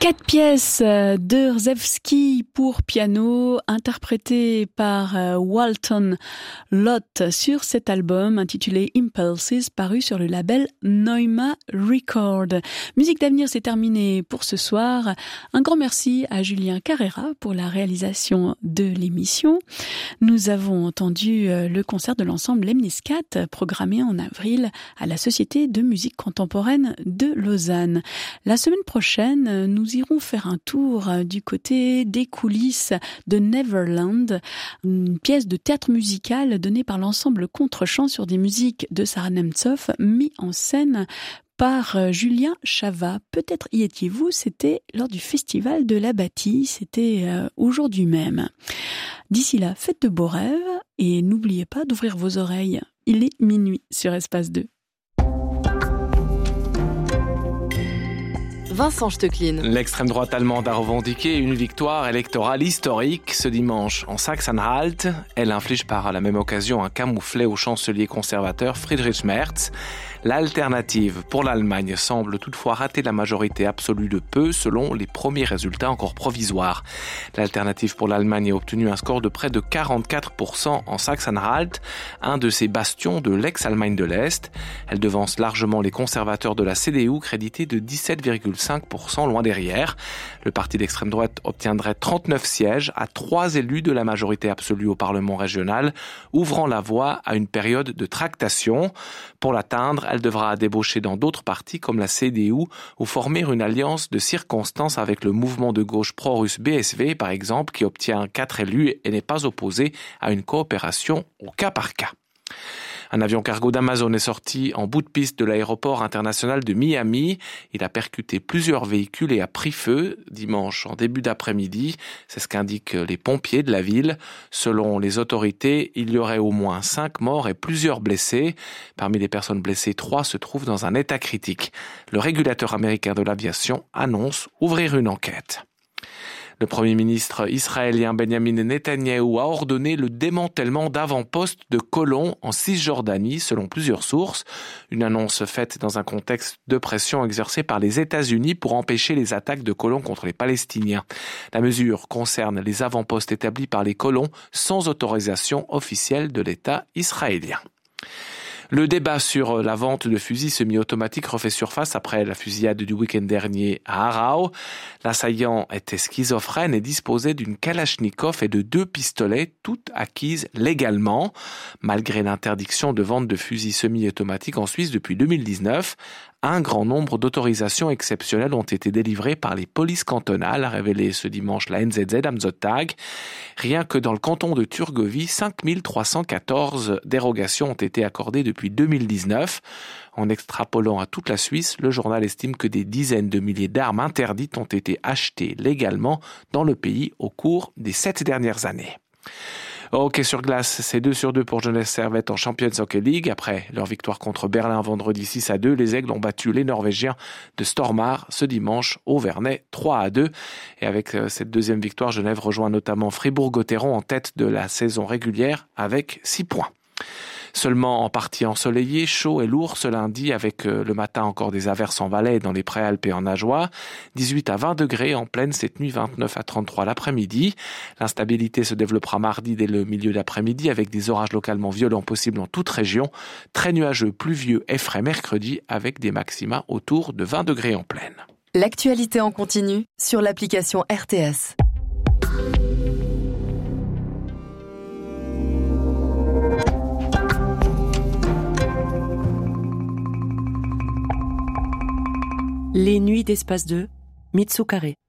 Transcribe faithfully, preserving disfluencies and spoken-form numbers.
Quatre pièces de Rzewski pour piano, interprétées par Walton Lott sur cet album intitulé Impulses, paru sur le label Neuma Record. Musique d'avenir, c'est terminé pour ce soir. Un grand merci à Julien Carrera pour la réalisation de l'émission. Nous avons entendu le concert de l'ensemble Lemniscat, programmé en avril à la Société de musique contemporaine de Lausanne. La semaine prochaine, nous irons faire un tour du côté des coulisses de Neverland, une pièce de théâtre musical donnée par l'ensemble Contre-champ sur des musiques de Sarah Nemtsov, mis en scène par Julien Chavat. Peut-être y étiez-vous, c'était lors du festival de la Bâtie, c'était euh, aujourd'hui même. D'ici là, faites de beaux rêves et n'oubliez pas d'ouvrir vos oreilles. Il est minuit sur Espace deux. Vincent Stecklin. L'extrême droite allemande a revendiqué une victoire électorale historique ce dimanche en Sachsen-Anhalt. Elle inflige par la même occasion un camouflet au chancelier conservateur Friedrich Merz. L'alternative pour l'Allemagne semble toutefois rater la majorité absolue de peu selon les premiers résultats encore provisoires. L'alternative pour l'Allemagne a obtenu un score de près de quarante-quatre pour cent en Sachsen-Anhalt, un de ces bastions de l'ex-Allemagne de l'Est. Elle devance largement les conservateurs de la C D U crédités de dix-sept virgule cinq pour cent loin derrière. Le parti d'extrême droite obtiendrait trente-neuf sièges à trois élus de la majorité absolue au Parlement régional, ouvrant la voie à une période de tractation. Pour l'atteindre, elle devra débaucher dans d'autres partis comme la C D U ou former une alliance de circonstances avec le mouvement de gauche pro-russe B S V, par exemple, qui obtient quatre élus et n'est pas opposé à une coopération au cas par cas. Un avion cargo d'Amazon est sorti en bout de piste de l'aéroport international de Miami. Il a percuté plusieurs véhicules et a pris feu dimanche en début d'après-midi. C'est ce qu'indiquent les pompiers de la ville. Selon les autorités, il y aurait au moins cinq morts et plusieurs blessés. Parmi les personnes blessées, trois se trouvent dans un état critique. Le régulateur américain de l'aviation annonce ouvrir une enquête. Le Premier ministre israélien Benjamin Netanyahou a ordonné le démantèlement d'avant-postes de colons en Cisjordanie, selon plusieurs sources. Une annonce faite dans un contexte de pression exercée par les États-Unis pour empêcher les attaques de colons contre les Palestiniens. La mesure concerne les avant-postes établis par les colons sans autorisation officielle de l'État israélien. Le débat sur la vente de fusils semi-automatiques refait surface après la fusillade du week-end dernier à Aarau. L'assaillant était schizophrène et disposait d'une Kalachnikov et de deux pistolets, toutes acquises légalement. Malgré l'interdiction de vente de fusils semi-automatiques en Suisse depuis deux mille dix-neuf, un grand nombre d'autorisations exceptionnelles ont été délivrées par les polices cantonales, a révélé ce dimanche la N Z Z am Sonntag. Rien que dans le canton de Thurgovie, cinq mille trois cent quatorze dérogations ont été accordées depuis deux mille dix-neuf. En extrapolant à toute la Suisse, le journal estime que des dizaines de milliers d'armes interdites ont été achetées légalement dans le pays au cours des sept dernières années. Au hockey sur glace, c'est deux sur deux pour Jeunesse Servette en Champions Hockey League. Après leur victoire contre Berlin vendredi six à deux, les Aigles ont battu les Norvégiens de Stormar ce dimanche au Vernet trois à deux. Et avec cette deuxième victoire, Genève rejoint notamment Fribourg-Gotteron en tête de la saison régulière avec six points. Seulement en partie ensoleillé, chaud et lourd ce lundi avec euh, le matin encore des averses en Valais dans les Préalpes et en Ajoie. dix-huit à vingt degrés en pleine cette nuit, vingt-neuf à trente-trois l'après-midi. L'instabilité se développera mardi dès le milieu d'après-midi avec des orages localement violents possibles en toute région. Très nuageux, pluvieux et frais mercredi avec des maxima autour de vingt degrés en pleine. L'actualité en continu sur l'application R T S. Les nuits d'Espace deux, Mitsu Carré.